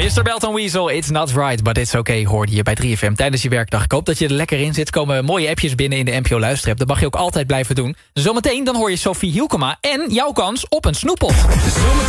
Mr. Belton Weasel, it's not right, but it's okay, hoorde je bij 3FM tijdens je werkdag. Ik hoop dat je er lekker in zit. komen mooie appjes binnen in de NPO Luisterapp. Dat mag je ook altijd blijven doen. Zometeen dan hoor je Sophie Hielkema en jouw kans op een snoeppot.